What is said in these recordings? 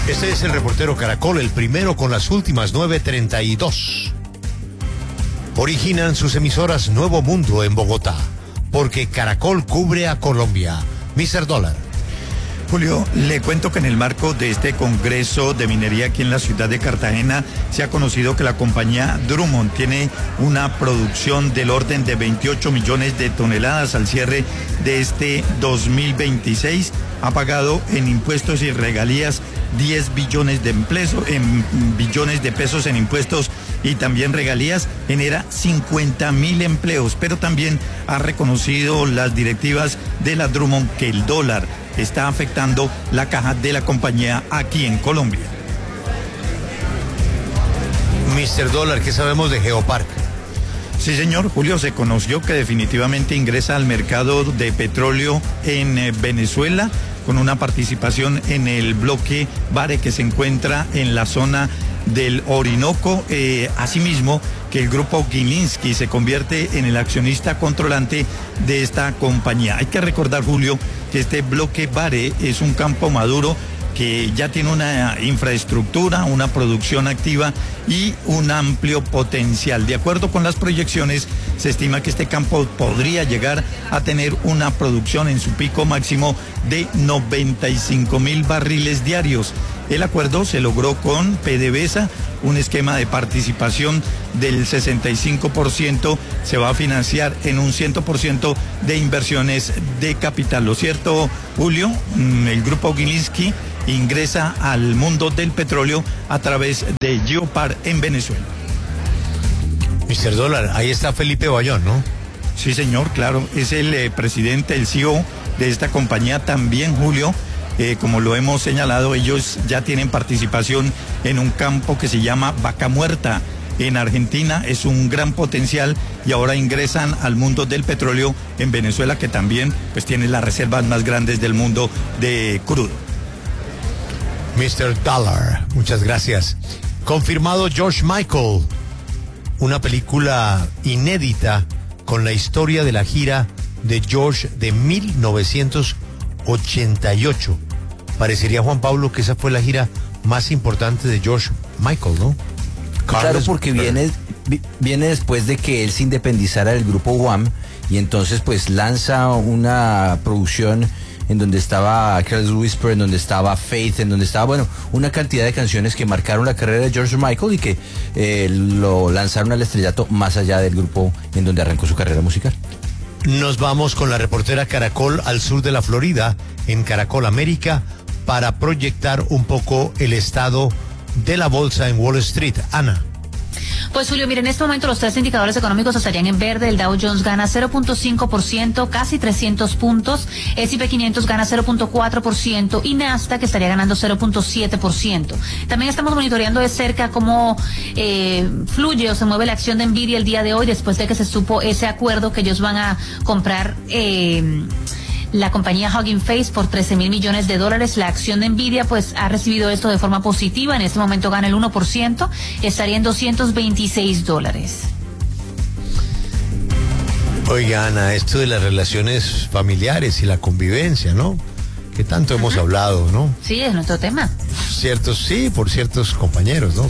Este es el reportero Caracol, el primero con las últimas 9:32. Originan sus emisoras Nuevo Mundo en Bogotá, porque Caracol cubre a Colombia. Mr. Dólar. Julio, le cuento que en el marco de este Congreso de Minería aquí en la ciudad de Cartagena se ha conocido que la compañía Drummond tiene una producción del orden de 28 millones de toneladas al cierre de este 2026. Ha pagado en impuestos y regalías 10 billones de pesos en impuestos y también regalías, genera 50.000 empleos, pero también ha reconocido las directivas de la Drummond que el dólar está afectando la caja de la compañía aquí en Colombia. Mr. Dólar, ¿qué sabemos de Geopark? Sí, señor, Julio, se conoció que definitivamente ingresa al mercado de petróleo en Venezuela con una participación en el bloque Vare que se encuentra en la zona del Orinoco. Asimismo, que el grupo Gilinski se convierte en el accionista controlante de esta compañía. Hay que recordar, Julio, que este bloque Vare es un campo maduro que ya tiene una infraestructura, una producción activa y un amplio potencial. De acuerdo con las proyecciones, se estima que este campo podría llegar a tener una producción en su pico máximo de 95.000 barriles diarios. El acuerdo se logró con PDVSA, un esquema de participación del 65%, se va a financiar en un 100% de inversiones de capital. Lo cierto, Julio, el grupo Gilinski ingresa al mundo del petróleo a través de Geopark en Venezuela. Mr. Dólar, ahí está Felipe Bayón, ¿no? Sí, señor, claro, es el presidente, el CEO de esta compañía también, Julio. Como lo hemos señalado, ellos ya tienen participación en un campo que se llama Vaca Muerta en Argentina, es un gran potencial y ahora ingresan al mundo del petróleo en Venezuela, que también pues tiene las reservas más grandes del mundo de crudo. Mr. Dollar, muchas gracias. Confirmado George Michael, una película inédita con la historia de la gira de George de 1988. Parecería, Juan Pablo, que esa fue la gira más importante de George Michael, ¿no? Claro, porque viene después de que él se independizara del grupo Wham, y entonces pues lanza una producción en donde estaba Careless Whisper, en donde estaba Faith, en donde estaba, bueno, una cantidad de canciones que marcaron la carrera de George Michael y que lo lanzaron al estrellato más allá del grupo en donde arrancó su carrera musical. Nos vamos con la reportera Caracol al sur de la Florida, en Caracol América, para proyectar un poco el estado de la bolsa en Wall Street. Ana. Pues Julio, mire, en este momento los tres indicadores económicos estarían en verde. El Dow Jones gana 0.5%, casi 300 puntos. S&P 500 gana 0.4% y Nasdaq estaría ganando 0.7%. También estamos monitoreando de cerca cómo fluye o se mueve la acción de Nvidia el día de hoy después de que se supo ese acuerdo que ellos van a comprar la compañía Hugging Face por $13.000 millones. La acción de Nvidia pues ha recibido esto de forma positiva. En este momento gana el 1%, estaría en $226. Oiga, Ana, esto de las relaciones familiares y la convivencia, ¿no? Que tanto hemos hablado, ¿no? Sí, es nuestro tema. Por ciertos compañeros, ¿no?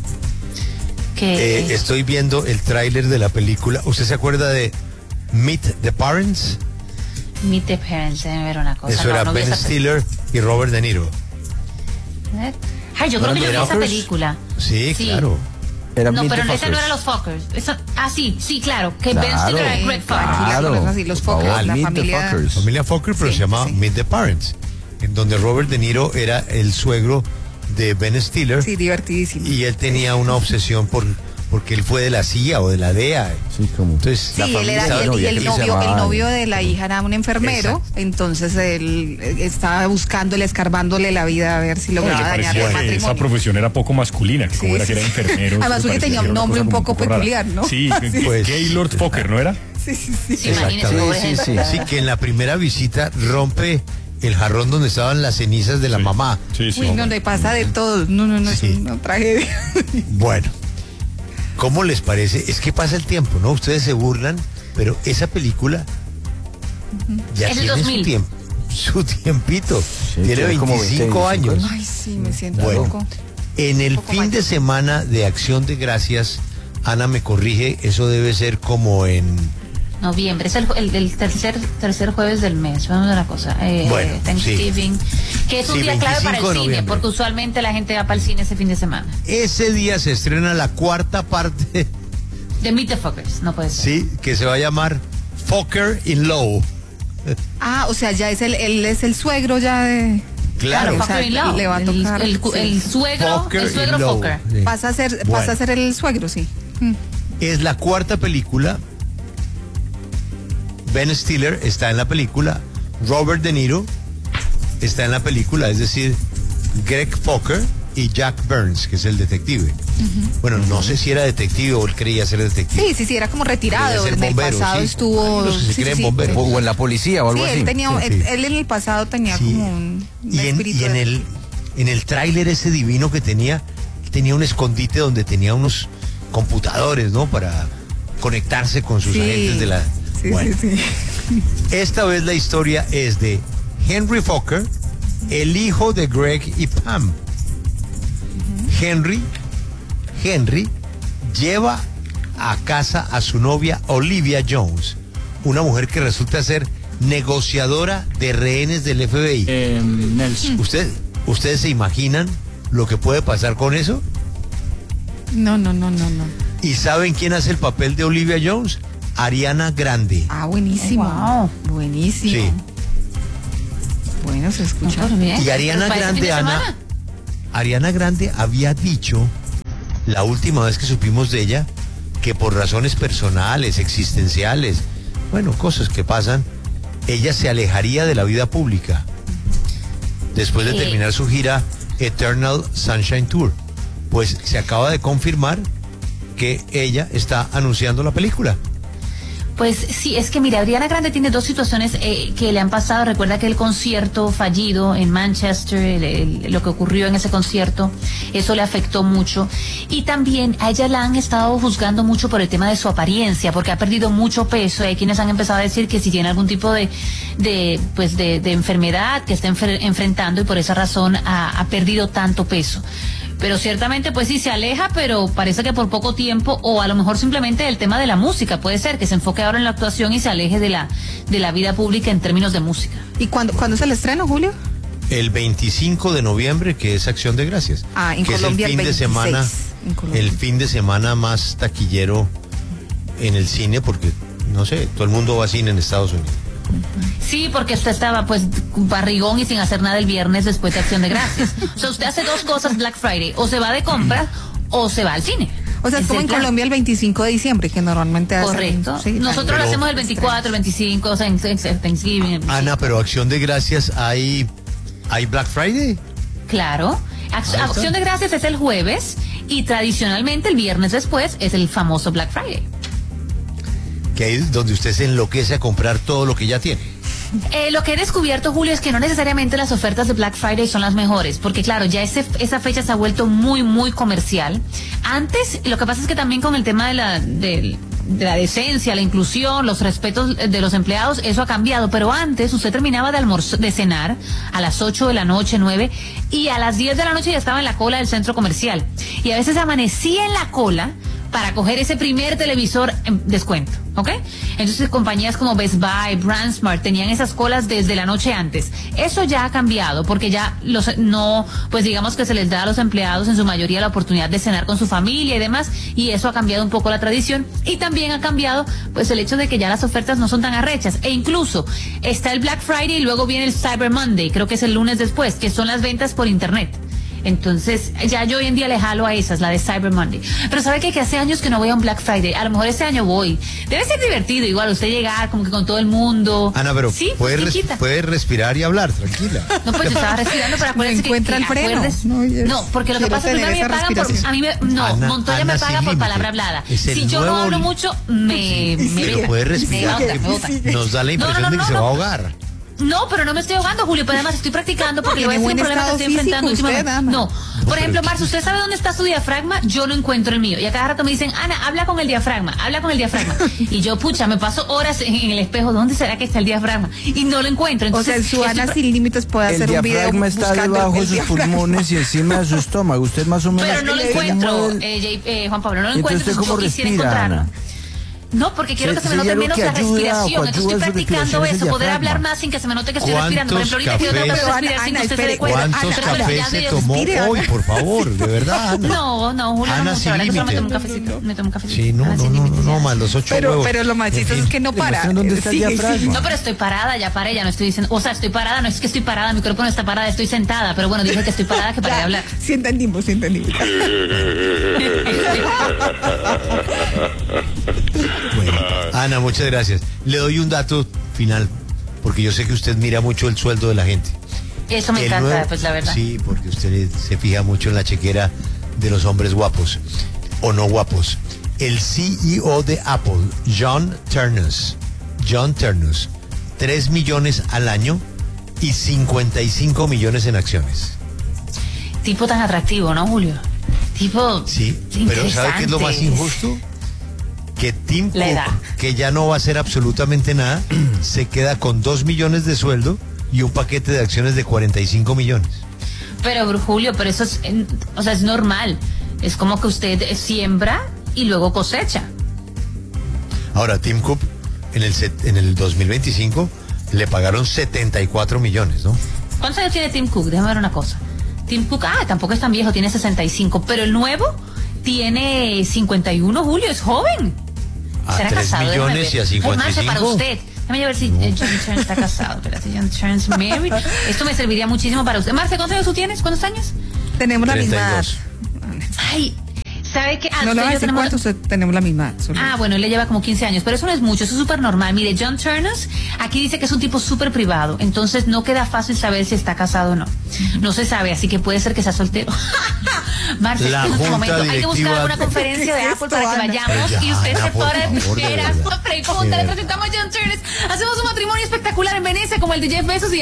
Estoy viendo el tráiler de la película. ¿Usted se acuerda de Meet the Parents? Meet the Parents, déjame ver una cosa. Eso era Ben Stiller y Robert De Niro. Ay, yo creo que yo vi esa película. Sí, claro. No, pero esa no era los Fockers. Sí, claro. Que Ben Stiller era Greg Fokker. Claro. Así, los Fockers, la familia Fokker, pero se llamaba Meet the Parents, en donde Robert De Niro era el suegro de Ben Stiller. Sí, divertidísimo. Y él tenía una obsesión porque él fue de la CIA o de la DEA. Sí, como. Entonces, sí, el novio de la hija era un enfermero. Exacto. Entonces él estaba buscándole, escarbándole la vida a ver si lograba dañar el matrimonio. Esa profesión era poco masculina, como era que era enfermero. Además, que tenía un nombre un poco peculiar, ¿no? Sí, pues Gaylord Fokker, ¿no era? Sí. Sí, que en la primera visita rompe el jarrón donde estaban las cenizas de la mamá. Uy, donde pasa de todo. No, es una tragedia. Bueno. ¿Cómo les parece? Es que pasa el tiempo, ¿no? Ustedes se burlan, pero esa película ya tiene su tiempito. Sí, tiene 25 años. Ay, Sí, me siento Bueno, loco. en el poco fin mal. de semana de Acción de Gracias, Ana me corrige, eso debe ser como en... Noviembre, es el tercer jueves del mes. Vamos a una cosa. Bueno, Thanksgiving, que es un Sí, día clave para 25 el de cine, noviembre. porque usualmente la gente va para el cine ese fin de semana. Ese día se estrena la cuarta parte, The Meet the Fuckers, no puede ser. sí, que se va a llamar Fucker in Law. Ah, o sea, ya es él es el suegro ya de... Claro. o sea, Fucker in Law. le va a tocar. El suegro, Fucker el suegro in Law. Fucker. Sí. Pasa a ser Bueno. el suegro, sí. Es la cuarta película. Ben Stiller está en la película. Robert De Niro está en la película, es decir, Greg Fokker y Jack Burns, que es el detective. Bueno, no sé si era detective o él creía ser detective. Sí, era como retirado. Podría ser En el bombero, pasado sí. estuvo... Hay unos que se sí, creen sí, bomberos. O en la policía o algo Sí, así. él tenía, Sí, sí. él en el pasado tenía Sí. como un espíritu Y en de- el tráiler ese divino que tenía un escondite donde tenía unos computadores, ¿no? Para conectarse con sus Sí. agentes de la... Sí, Bueno, sí, sí. esta vez la historia es de Henry Fokker, el hijo de Greg y Pam. Henry lleva a casa a su novia Olivia Jones, una mujer que resulta ser negociadora de rehenes del FBI. Nelson. ¿Ustedes se imaginan lo que puede pasar con eso? No. ¿Y saben quién hace el papel de Olivia Jones? Ariana Grande. Ah, buenísimo. Wow. Buenísimo. Sí. Bueno, se escucha. Pues bien. Y Ariana Para ese fin Grande, de Ana, semana. Ariana Grande había dicho, la última vez que supimos de ella, que por razones personales, existenciales, bueno, cosas que pasan, ella se alejaría de la vida pública después de terminar su gira Eternal Sunshine Tour. Pues se acaba de confirmar que ella está anunciando la película. Pues sí, es que mira, Ariana Grande tiene dos situaciones que le han pasado. Recuerda que el concierto fallido en Manchester, lo que ocurrió en ese concierto, eso le afectó mucho. Y también a ella la han estado juzgando mucho por el tema de su apariencia, porque ha perdido mucho peso. Hay quienes han empezado a decir que si tiene algún tipo de enfermedad que está enfrentando y por esa razón ha perdido tanto peso. Pero ciertamente pues sí se aleja, pero parece que por poco tiempo, o a lo mejor simplemente el tema de la música, puede ser que se enfoque ahora en la actuación y se aleje de la vida pública en términos de música. ¿Y cuándo es el estreno, Julio? El 25 de noviembre, que es Acción de Gracias. Ah, en que Colombia es el fin el de semana, 26, en Colombia. el fin de semana más taquillero en el cine, porque no sé, todo el mundo va a cine en Estados Unidos. Sí, porque usted estaba pues barrigón y sin hacer nada el viernes después de Acción de Gracias. O sea, usted hace dos cosas Black Friday, o se va de compras o se va al cine. O sea, es como en Colombia el 25 de diciembre, que normalmente hacen. Correcto. Sí, Nosotros Pero- lo hacemos el 24, el 25, o sea, en Thanksgiving. Ana, pero Acción de Gracias hay Black Friday. Claro. Ahí está. Acción de Gracias es el jueves y tradicionalmente el viernes después es el famoso Black Friday. Que ahí es donde usted se enloquece a comprar todo lo que ya tiene. Lo que he descubierto, Julio, es que no necesariamente las ofertas de Black Friday son las mejores, porque claro, ya esa fecha se ha vuelto muy, muy comercial. Antes, lo que pasa es que también con el tema de la decencia, la inclusión, los respetos de los empleados, eso ha cambiado, pero antes usted terminaba de cenar a las 8 de la noche, 9, y a las 10 de la noche ya estaba en la cola del centro comercial. Y a veces amanecía en la cola para coger ese primer televisor en descuento, ¿ok? Entonces compañías como Best Buy, BrandSmart tenían esas colas desde la noche antes. Eso ya ha cambiado porque ya pues digamos que se les da a los empleados en su mayoría la oportunidad de cenar con su familia y demás, y eso ha cambiado un poco la tradición, y también ha cambiado pues el hecho de que ya las ofertas no son tan arrechas, e incluso está el Black Friday y luego viene el Cyber Monday, creo que es el lunes después, que son las ventas por internet. Entonces, ya yo hoy en día le jalo a esas, la de Cyber Monday. Pero sabe que hace años que no voy a un Black Friday. A lo mejor este año voy. Debe ser divertido, igual, usted llegar como que con todo el mundo. Ana, pero sí, puede respirar y hablar, tranquila. No, pues yo estaba respirando, pero acuérdese No encuentra el freno. No, porque lo que Quiero pasa es que a mí tener me esa pagan por... respiración. Ana, Montoya me Ana, paga sin por límite. palabra hablada. Es el Si yo no nuevo hablo mucho, me Pero puede me respirar. bota, me bota. Nos da la impresión de que se va a ahogar. No, pero no me estoy ahogando, Julio, pero además estoy practicando porque le voy a Tiene decir un buen problema que estoy estado enfrentando físico últimamente. usted, Ana. No, por ejemplo, Marcio, ¿usted sabe dónde está su diafragma? Yo no encuentro el mío. Y a cada rato me dicen, Ana, habla con el diafragma. Y yo, pucha, me paso horas en el espejo, ¿dónde será que está el diafragma? Y no lo encuentro. Entonces, o sea, su Ana Sin Límites puede El hacer un video diafragma está buscando debajo de el sus diafragma. pulmones y encima de su estómago. Usted más o menos... pero no lo ¿cómo encuentro, el- Juan Pablo, no lo Entonces, encuentro. ¿cómo Yo quisiera respira, encontrarlo. Ana? No, porque quiero que se me Sí, note algo menos que la ayuda o respiración. Entonces coadyuva estoy su practicando respiración es eso, el poder diafragma. hablar más sin que se me note que estoy respirando. Por ejemplo, ahorita que yo tengo que Pero, respirar sin Ana, que usted se dé espere, cuenta. ¿Cuántos Ana, cafés ya se yo- tomó respire, hoy, Ana. por favor? De verdad, Ana. No, Julio, Ana no mucho. Sin Ahora que solo me Límite. tomo un cafecito. Me tomo un cafecito. Sí, no, Ana no, Sin no, Límites, no, ya. más los 8 huevos. Pero lo más chistoso En es fin. que no para. Demuestren dónde está el Sigue, diafragma. sigue. No, pero estoy parada, ya paré, ya no estoy diciendo, o sea, estoy parada, no es que estoy parada, mi cuerpo no está parada, estoy sentada, pero bueno, dije que estoy parada, que paré de Ya, hablar. sí entendimos. Bueno, Ana, muchas gracias. Le doy un dato final, porque yo sé que usted mira mucho el sueldo de la gente. Eso me El encanta, nuevo- pues la verdad. Sí, porque usted se fija mucho en la chequera de los hombres guapos o no guapos. El CEO de Apple, John Ternus, 3 millones al año y 55 millones en acciones. Tipo tan atractivo, ¿no, Julio? Tipo. Sí, pero ¿sabe qué es lo más interesante. injusto? Que Tim La edad. Cook, que ya no va a hacer absolutamente nada, se queda con 2 millones de sueldo y un paquete de acciones de 45 millones. Pero, Julio, pero eso es, o sea, es normal. Es como que usted siembra y luego cosecha. Ahora, Tim Cook en el 2025 le pagaron 74 millones, ¿no? ¿Cuántos años tiene Tim Cook? Déjame ver una cosa. Tim Cook, tampoco es tan viejo, tiene 65, pero el nuevo tiene 51, Julio, es joven. A ¿Será 3 casado? Déjame millones ver. y a Es más, 55. para usted. Déjame ver si John Turner está casado. Espérate, John Turner's married. Esto me serviría muchísimo para usted. Marce, ¿cuántos años tú tienes? ¿Cuántos años? Tenemos la misma edad. 32. Ay, ¿sabe qué? No le voy a decir cuántos tenemos la misma edad. solo. Bueno, él le lleva como 15 años, pero eso no es mucho, eso es súper normal. Mire, John Turner, aquí dice que es un tipo súper privado, entonces no queda fácil saber si está casado o no. No se sabe, así que puede ser que sea soltero. Marce, La en este junta momento hay que directiva- buscar una conferencia de ¿Qué es Apple esto, para que Ana? vayamos Ya, y usted Ana, se por pare de favor, de veras, verdad. y como De te verdad. presentamos a John Turner, hacemos un matrimonio espectacular en Venecia como el de Jeff Bezos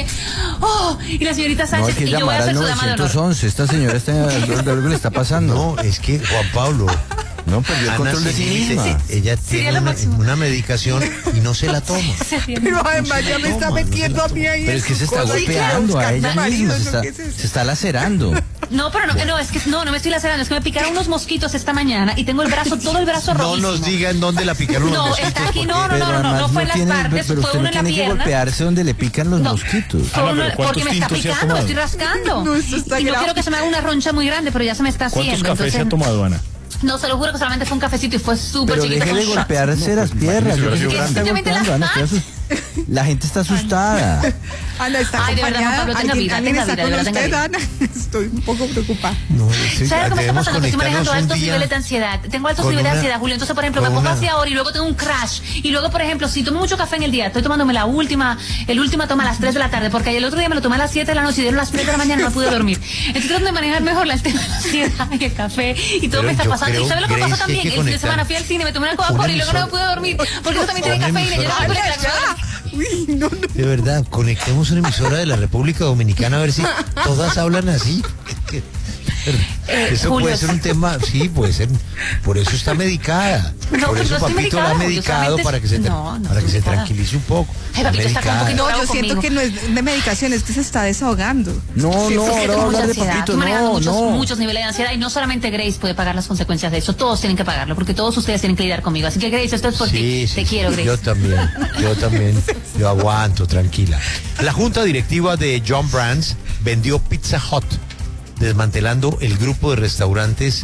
y la señorita No hay Sánchez que y yo voy a llamar al ser su dama de honor. 911. Esta señora está algo le está pasando. No, es que Juan Pablo, No, perdió el Ana control de sí Sin Límite, misma. ella Sería tiene lo máximo. una medicación y no se la toma. Pero además ya me está toma, no se metiendo la a mí ahí. Pero en es que su se está cosa y quiere golpeando a buscar ella marido, misma, ¿no? ¿Qué es eso? se está lacerando. No, pero no, es que no me estoy lacerando, es que me picaron unos mosquitos esta mañana y tengo el brazo, todo el brazo No rojísimo. nos diga en dónde la picaron los No, mosquitos. está aquí, porque- no Pero fue además en las tiene- partes, pero fue usted uno no en la tiene que pierna. golpearse donde le pican los No, mosquitos. fue Ana, uno- pero ¿cuántos porque me está tintos se ha picando, me tomado? estoy rascando. No, esto está y no grave. quiero que se me haga una roncha muy grande, pero ya se me está ¿Cuántos haciendo. cafés se ha entonces, tomado, Ana? no, se lo juro que solamente fue un cafecito y fue súper Pero chiquito. deje de fue un shot. golpearse las piernas. imagínese, yo hubiera sé sido que grande. está Simplemente golpeando, las Ana, la gente está asustada. Ana está Ay, de verdad, Juan acompañada. Pablo, tenga vida, ¿Alguien tenga está vida, de con verdad, tenga usted, vida. Ana? Estoy un poco preocupada. No, sí, ¿Sabes lo que me está debemos pasando? Que estoy manejando conectarnos un altos día niveles de ansiedad. Tengo altos con niveles de una- ansiedad, Julio. Entonces, por ejemplo, me con pongo una- así ahora y luego tengo un crash. Y luego, por ejemplo, si tomo mucho café en el día, estoy tomándome el última toma a las 3 de la tarde, porque el otro día me lo tomé a las 7 de la noche y dieron las 3 de la mañana y no pude dormir. Entonces, trato de manejar mejor el tema de la ansiedad y el café y todo Pero me está yo pasando. creo, ¿Y sabes lo que Grace, pasó que hay también? que El fin de conectar semana fui al cine, me tomé una una Coca-Cola y luego no me emisora. pude dormir, porque eso también tiene Una cafeína. Yo emisora. no sé Ana, ya. Uy, no, no. De verdad, conectemos una emisora de la República Dominicana a ver si todas hablan así. Eso Julio, puede ser un tema, sí, puede ser. Por eso está medicada. No, por pues eso no estoy Papito la ha medicada, Julio, medicado solamente para que se, es- no, no para que estoy se medicada. tranquilice un poco. Ay, Papito está como un poquito No, bravo yo siento conmigo. que no es de medicación, es que se está desahogando. No, Siento no, que no, Tengo mucha hablar de ansiedad. Papito, Estoy manejando no. muchos niveles de ansiedad y no solamente Grace puede pagar las consecuencias de eso, todos tienen que pagarlo, porque todos ustedes tienen que lidiar conmigo. Así que Grace, esto es por ti. Te quiero, Grace. Yo también, yo aguanto, tranquila. La junta directiva de John Brands vendió Pizza Hut, desmantelando el grupo de restaurantes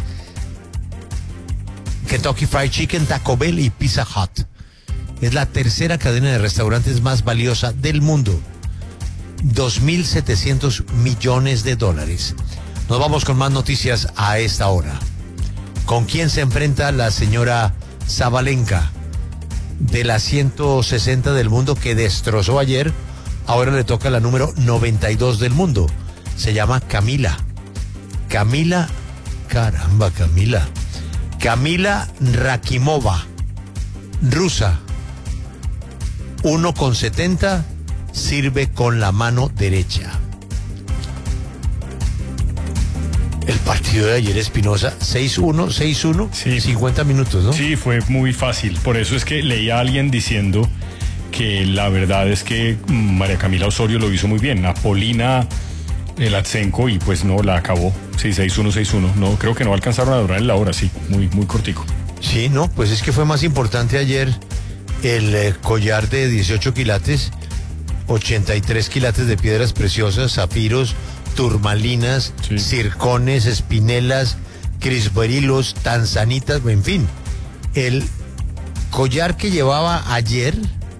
Kentucky Fried Chicken, Taco Bell y Pizza Hut. Es la tercera cadena de restaurantes más valiosa del mundo. 2.700 millones de dólares. Nos vamos con más noticias a esta hora. ¿Con quién se enfrenta la señora Zabalenka? De las 160 del mundo que destrozó ayer, ahora le toca la número 92 del mundo. Se llama Camila. Camila Rakimova, rusa. 1,70, sirve con la mano derecha. El partido de ayer, Espinosa, 6-1, 6-1, Sí. 50 minutos, ¿no? Sí, fue muy fácil. Por eso es que leí a alguien diciendo que la verdad es que María Camila Osorio lo hizo muy bien. Apolina el Atsenko y pues no la acabó. Sí, 6-1, 6-1. No, creo que no alcanzaron a durar en la hora, sí, muy cortico. Sí, no, pues es que fue más importante ayer el collar de 18 quilates, 83 quilates de piedras preciosas, zafiros, turmalinas, Sí. circones, espinelas, crisberilos, tanzanitas, en fin. El collar que llevaba ayer,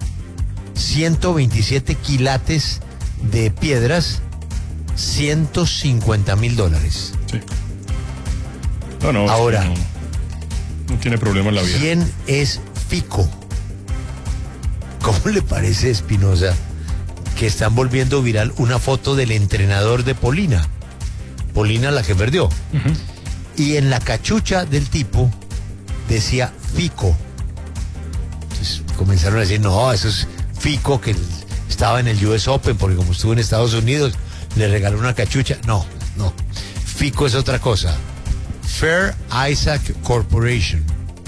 127 quilates de piedras, $150,000. Sí. No, Ahora. es que no tiene problema en la vida. ¿Quién es Fico? ¿Cómo le parece, Espinosa, que están volviendo viral una foto del entrenador de Polina? Polina, la que perdió. Y en la cachucha del tipo decía Fico. Entonces comenzaron a decir, no, eso es Fico, que estaba en el US Open, porque como estuvo en Estados Unidos, le regaló una cachucha. No. Fico es otra cosa. Fair Isaac Corporation.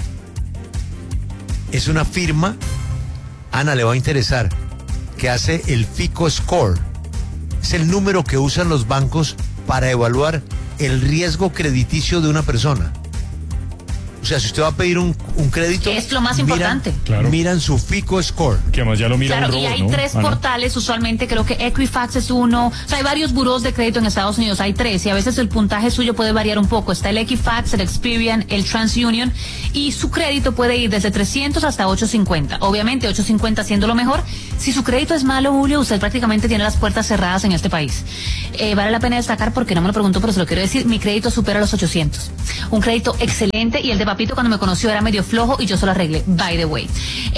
Es una firma, Ana, le va a interesar, que hace el Fico Score. Es el número que usan los bancos para evaluar el riesgo crediticio de una persona. O sea, si usted va a pedir un crédito... Que es lo más importante. Claro. Miran su Fico Score. Que además ya lo mira Claro, un y robot, hay ¿no, tres Ana? portales, usualmente creo que Equifax es uno, o sea, hay varios burós de crédito en Estados Unidos, hay 3, y a veces el puntaje suyo puede variar un poco. Está el Equifax, el Experian, el TransUnion, y su crédito puede ir desde 300 hasta 850. Obviamente 850 siendo lo mejor. Si su crédito es malo, Julio, usted prácticamente tiene las puertas cerradas en este país. Vale la pena destacar, porque no me lo preguntó, pero se lo quiero decir, mi crédito supera los 800. Un crédito excelente, y el de Papito cuando me conoció era medio flojo y yo se lo arreglé, by the way.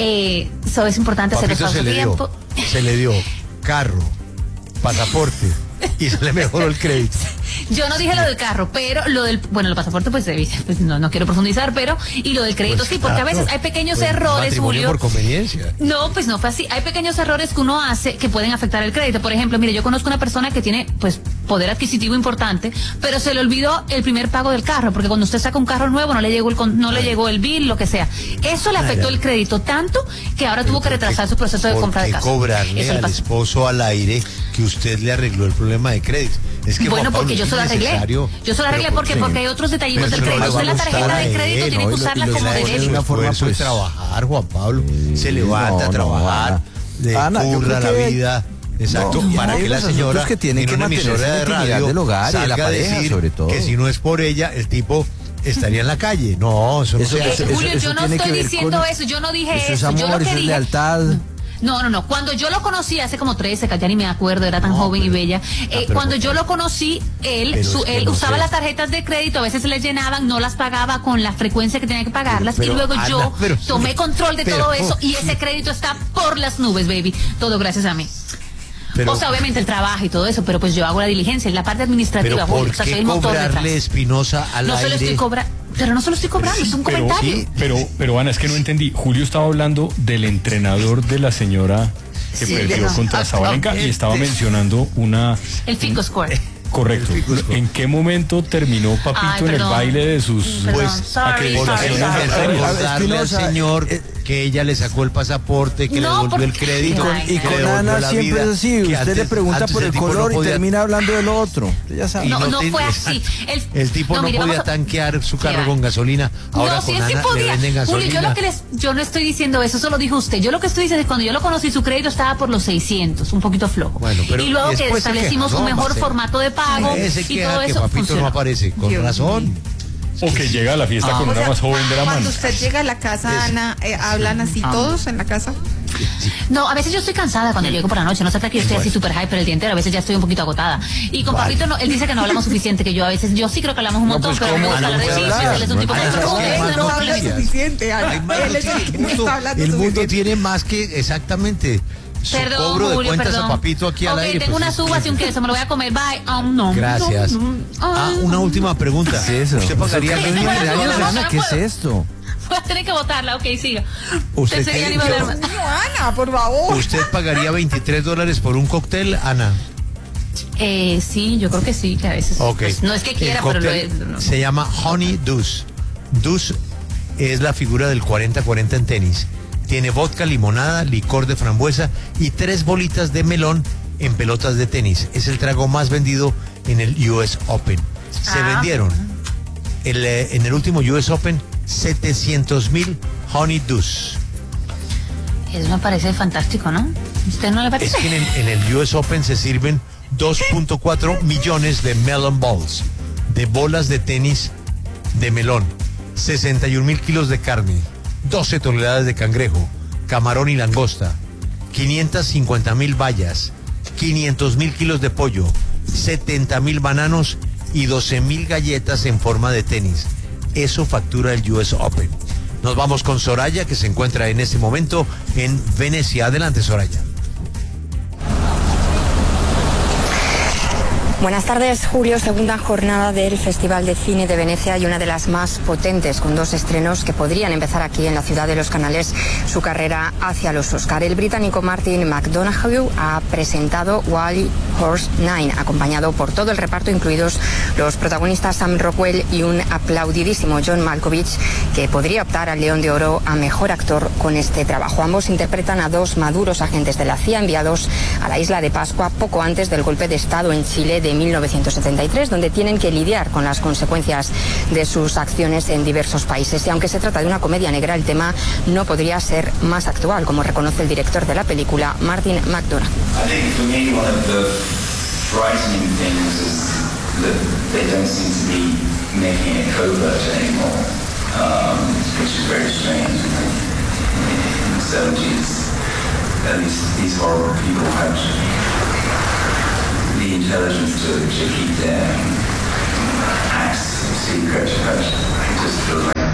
Eso es importante hacer Papito espacio tiempo. se le dio carro, pasaporte y se le mejoró el crédito. Yo no dije lo del carro, pero lo del, bueno, el pasaporte pues no quiero profundizar, pero, y lo del crédito Pues sí, porque a claro, veces hay pequeños pues, errores, matrimonio Julio. por conveniencia. No, pues no fue así. Hay pequeños errores que uno hace que pueden afectar el crédito. Por ejemplo, mire, yo conozco una persona que tiene, pues, poder adquisitivo importante, pero se le olvidó el primer pago del carro, porque cuando usted saca un carro nuevo no le llegó el bill, lo que sea. Eso le afectó el crédito tanto que ahora tuvo que retrasar su proceso de compra de casa. Cobrarle Eso le al pasó. esposo al aire que usted le arregló el problema de crédito? Es que Bueno, Juan Pablo, porque yo es se lo arreglé. innecesario. Yo se lo arreglé Pero ¿por porque qué? hay otros detallitos Pero del eso no crédito. le va Usted a la gustar tarjeta a de crédito él, tiene ¿no? que Y lo- usarla y lo como que de hace débito. es una forma, Esfuerzo, de pues. trabajar, Juan Pablo. Se levanta a no, trabajar, Ana. le Ana, yo curra creo la que- vida. Exacto, No, para hay que la unos asuntos señora que tienen en que una mantenerse emisora en de la intimidad radio del hogar y de la salga a pareja, decir sobre todo. que si no es por ella, el tipo estaría en la calle. No, eso no Eso- se eso- puede. Julio, eso yo no tiene que estoy ver diciendo con- eso, yo no dije Eso es eso. Yo lo amor, que eso es dije. lealtad. No. Cuando yo lo conocí hace como 13, que ya ni me acuerdo, era tan No, joven y pero- bella. pero Cuando por yo favor. lo conocí, él Pero es que él no usaba sé. las tarjetas de crédito, a veces se les llenaban, no las pagaba con la frecuencia que tenía que pagarlas, Pero, y luego Ana, yo pero- tomé control de pero- todo eso, y ese crédito está por las nubes, baby. Todo gracias a mí. Pero- O sea, obviamente el trabajo y todo eso, pero pues yo hago la diligencia, la parte administrativa, Pero Julio, ¿por o sea, soy qué el motor cobrarle detrás. Espinosa al No se lo aire? estoy cobrando, pero no se lo estoy cobrando, es un Pero, comentario. pero Ana, es que no entendí. Julio estaba hablando del entrenador de la señora que Sí, perdió no. contra Zabalenka y estaba mencionando una... El Fico Score. Correcto. ¿En qué momento terminó Papito Ay, en el perdón. baile de sus Perdón, sorry, acreditaciones? sorry. Recordarle al Espinosa, señor que ella le sacó el pasaporte, que No, le devolvió el porque- crédito. Ay, Y no. que le con devolvió Ana la siempre vida, es así. que Usted le antes- pregunta antes por el tipo no color y podía- termina hablando de lo otro. Usted ya sabe. Y No, no tiene- fue así. El tipo no mire, vamos podía a- tanquear su carro Mira. con gasolina. Ahora No, con sí es que Ana le podía. venden gasolina. Julio, yo no estoy diciendo eso lo dijo usted. Yo lo que estoy diciendo es que cuando yo lo conocí, su crédito estaba por los 600, un poquito flojo. Bueno, pero y luego que después se establecimos queja, un ¿no? mejor Marcelo? formato de pago Ese y queja todo que eso Papito no funcionó. aparece. Con Dios razón. mío. O que llega a la fiesta con O una sea, más joven de la cuando mano. usted llega a la casa, Ana, ¿hablan así todos en la casa? No, a veces yo estoy cansada cuando llego por la noche. No se trata que yo estoy así súper hyper el día entero. A veces ya estoy un poquito agotada. Y con Papito, no, él dice que no hablamos suficiente, que yo a veces, yo sí creo que hablamos un montón, pues, pero me ¿cómo? gusta Ana, hablar de no puede chismes. hablar. Él es un tipo Ana, que es que no hay más no habla noticias. suficiente, Ana. Hay más Él es el noticias. que no está hablando El mundo suficiente. tiene más que exactamente su Perdón, cobro de Julio, cuentas perdón. a Papito aquí al Ok, aire. tengo pues, una es- suba, así un queso, me lo voy a comer. Bye. No. Gracias. No. Una última pregunta. ¿Qué es eso? ¿Usted pagaría ¿Qué el es eso? cumpleaños? Ana, ¿qué es esto? Voy a tener que votarla, ok, siga. ¿Usted Pensé que ya no iba a hablar más. No, Ana, por favor. ¿Usted pagaría $23 por un cóctel, Ana? Sí, yo creo que sí, que a veces. Ok. Pues, no es que quiera, El pero lo cóctel es. No. se llama Honey Deuce. Deuce es la figura del 40-40 en tenis. Tiene vodka, limonada, licor de frambuesa y 3 bolitas de melón en pelotas de tenis. Es el trago más vendido en el US Open. Se vendieron en el último US Open 700,000 Honey Deuce. Eso me parece fantástico, ¿no? ¿Usted no le Es parece? que en el US Open se sirven 2.4 millones de melon balls, de bolas de tenis de melón, 61,000 kilos de carne, 12 toneladas de cangrejo, camarón y langosta, 550,000 bayas, 500,000 kilos de pollo, 70,000 bananos y 12,000 galletas en forma de tenis. Eso factura el US Open. Nos vamos con Soraya, que se encuentra en este momento en Venecia. Adelante, Soraya. Buenas tardes, Julio. Segunda jornada del Festival de Cine de Venecia y una de las más potentes, con 2 estrenos que podrían empezar aquí en la ciudad de los canales su carrera hacia los Oscar. El británico Martin McDonagh ha presentado Wild Horse 9, acompañado por todo el reparto, incluidos los protagonistas Sam Rockwell y un aplaudidísimo John Malkovich, que podría optar al León de Oro a Mejor Actor con este trabajo. Ambos interpretan a 2 maduros agentes de la CIA enviados a la isla de Pascua poco antes del golpe de Estado en Chile de 1973, donde tienen que lidiar con las consecuencias de sus acciones en diversos países. Y aunque se trata de una comedia negra, el tema no podría ser más actual, como reconoce el director de la película, Martin McDonagh. I think for me one of the frightening things is that they don't seem to be making it covert anymore, which is very strange. In the 70s, at least these horrible people had the intelligence to keep their acts secret, but it just feels like...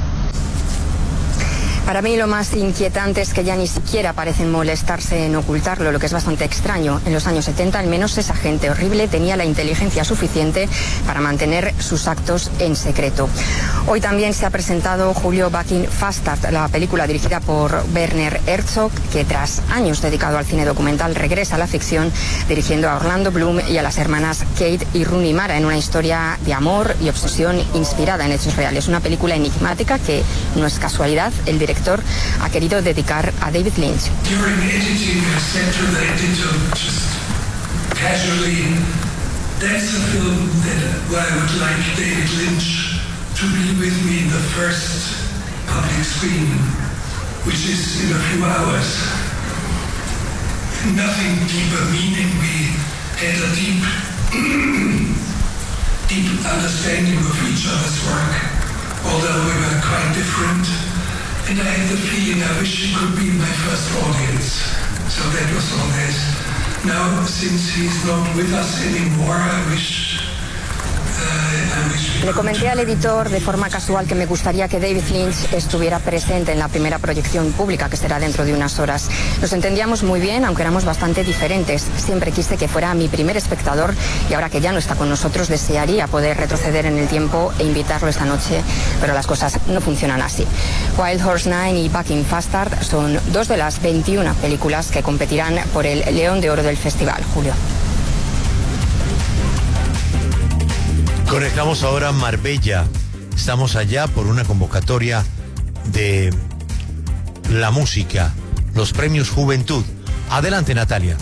Para mí lo más inquietante es que ya ni siquiera parecen molestarse en ocultarlo, lo que es bastante extraño. En los años 70, al menos esa gente horrible tenía la inteligencia suficiente para mantener sus actos en secreto. Hoy también se ha presentado, Julio, Bucking Fastard, la película dirigida por Werner Herzog, que tras años dedicado al cine documental regresa a la ficción, dirigiendo a Orlando Bloom y a las hermanas Kate y Rooney Mara en una historia de amor y obsesión inspirada en hechos reales. Una película enigmática que no es casualidad, el director ha querido dedicar a David Lynch. During editing, I said to the editor just casually, that's a film where I would like David Lynch to be with me in the first public screening, which is in a few hours. Nothing deeper meaning. We had a deep understanding of each other's work, although we were quite different. And I had the feeling I wish he could be my first audience. So that was all that. Now, since he's not with us anymore, I wish Le comenté al editor de forma casual que me gustaría que David Lynch estuviera presente en la primera proyección pública, que será dentro de unas horas. Nos entendíamos muy bien, aunque éramos bastante diferentes. Siempre quise que fuera mi primer espectador y ahora que ya no está con nosotros, desearía poder retroceder en el tiempo e invitarlo esta noche, pero las cosas no funcionan así. Wild Horse 9 y Bucking Fastard son 2 de las 21 películas que competirán por el León de Oro del festival, Julio. Conectamos ahora a Marbella. Estamos allá por una convocatoria de la música, los premios Juventud. Adelante, Natalia.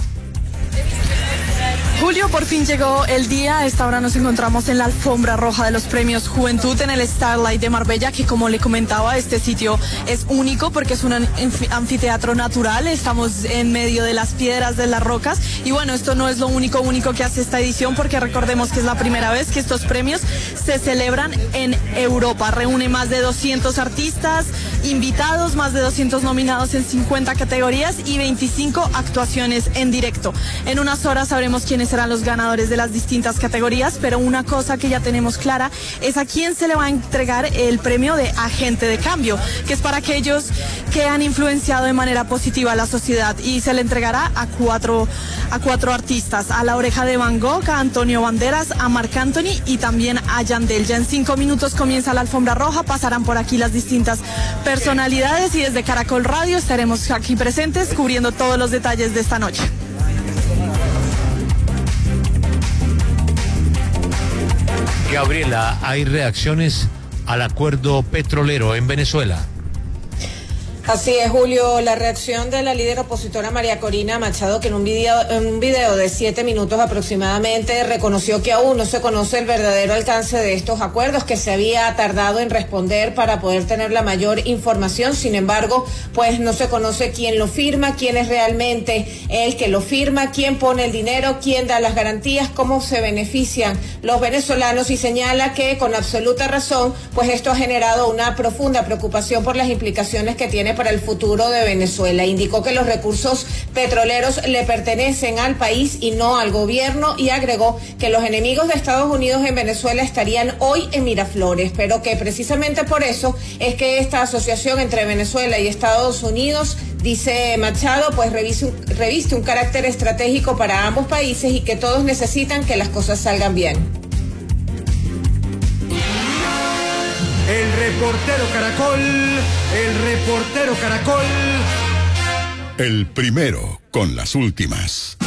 Julio, por fin llegó el día. A esta hora nos encontramos en la alfombra roja de los premios Juventud en el Starlight de Marbella, que como le comentaba, este sitio es único porque es un anfiteatro natural. Estamos en medio de las piedras, de las rocas. Y bueno, esto no es lo único que hace esta edición, porque recordemos que es la primera vez que estos premios se celebran en Europa. Reúne más de 200 artistas invitados, más de 200 nominados en 50 categorías y 25 actuaciones en directo. En unas horas sabremos quiénes serán los ganadores de las distintas categorías, pero una cosa que ya tenemos clara es a quién se le va a entregar el premio de Agente de Cambio, que es para aquellos que han influenciado de manera positiva a la sociedad, y se le entregará a cuatro artistas: a La Oreja de Van Gogh, a Antonio Banderas, a Marc Anthony y también a Yandel. Ya en 5 minutos comienza la alfombra roja, pasarán por aquí las distintas personalidades y desde Caracol Radio estaremos aquí presentes cubriendo todos los detalles de esta noche. Gabriela, hay reacciones al acuerdo petrolero en Venezuela. Así es, Julio, la reacción de la líder opositora María Corina Machado, que en un video de 7 minutos aproximadamente reconoció que aún no se conoce el verdadero alcance de estos acuerdos, que se había tardado en responder para poder tener la mayor información. Sin embargo, pues no se conoce quién lo firma, quién es realmente el que lo firma, quién pone el dinero, quién da las garantías, cómo se benefician los venezolanos, y señala que con absoluta razón, pues esto ha generado una profunda preocupación por las implicaciones que tiene para el futuro de Venezuela. Indicó que los recursos petroleros le pertenecen al país y no al gobierno, y agregó que los enemigos de Estados Unidos en Venezuela estarían hoy en Miraflores, pero que precisamente por eso es que esta asociación entre Venezuela y Estados Unidos, dice Machado, pues reviste un carácter estratégico para ambos países y que todos necesitan que las cosas salgan bien. El reportero Caracol. El primero con las últimas.